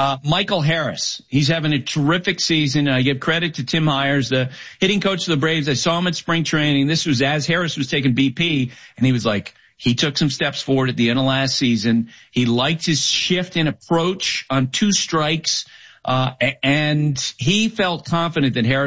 Michael Harris, he's having a terrific season. I give credit to Tim Myers, the hitting coach of the Braves. I saw him at spring training. This was as Harris was taking BP, and he was like, he took some steps forward at the end of last season. He liked his shift in approach on 2 strikes, and he felt confident that Harris